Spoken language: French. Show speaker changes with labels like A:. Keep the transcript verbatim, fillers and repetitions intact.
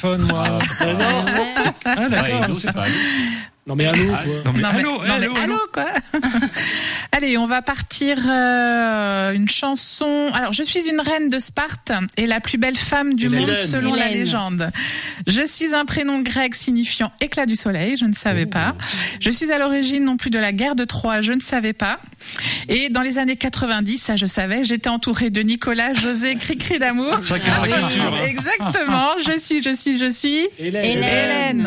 A: téléphone, moi.
B: Ah, non.
A: Ah, d'accord.
C: Ouais, Hello, c'est pas Hello.
B: Non mais allô,
C: Ah,
B: quoi.
A: Non, mais
D: Non, mais-
A: allô,
D: non, mais
A: allô, allô.
D: allô, quoi. Allez, on va partir euh, une chanson. Alors, je suis une reine de Sparte et la plus belle femme du
B: Hélène.
D: monde selon la
E: Hélène.
D: légende. Je suis un prénom grec signifiant éclat du soleil, je ne savais pas. Je suis à l'origine non plus de la guerre de Troie, je ne savais pas. Et dans les années quatre-vingt-dix, ça je savais, j'étais entourée de Nicolas, José, Cri-Cri d'amour.
A: Chacun sa
E: Ah oui.
A: culture. hein.
D: Exactement, je suis, je suis, je suis
B: Hélène.
E: Hélène.
D: Hélène.